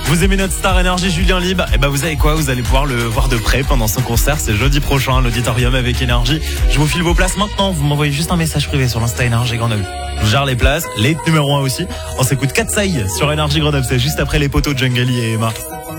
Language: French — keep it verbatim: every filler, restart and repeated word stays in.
Vous aimez notre star énergie Julien Libre? Et ben vous savez quoi, vous allez pouvoir le voir de près pendant son concert, c'est jeudi prochain, l'auditorium avec Énergie. Je vous file vos places maintenant, vous m'envoyez juste un message privé sur l'Insta Énergie Grenoble. Je vous gère les places, les numéro un aussi. On s'écoute Katsai sur Énergie Grenoble, c'est juste après les poteaux de Jungali et Emma.